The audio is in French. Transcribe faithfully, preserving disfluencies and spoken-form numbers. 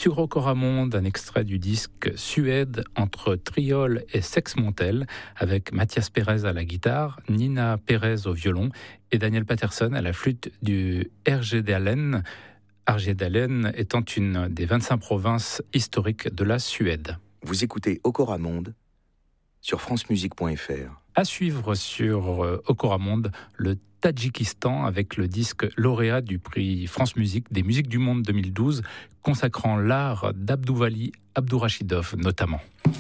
Sur Okoramonde, un extrait du disque Suède entre Triol et Sexmontel, avec Mathias Pérez à la guitare, Nina Pérez au violon et Daniel Patterson à la flûte du Härjedalen. Härjedalen étant une des vingt-cinq provinces historiques de la Suède. Vous écoutez Okoramonde sur francemusique point f r. À suivre sur euh, Okoramonde, le Tadjikistan avec le disque lauréat du prix France Musique des musiques du monde deux mille douze, consacrant l'art d'Abdouvali Abdourachidov notamment.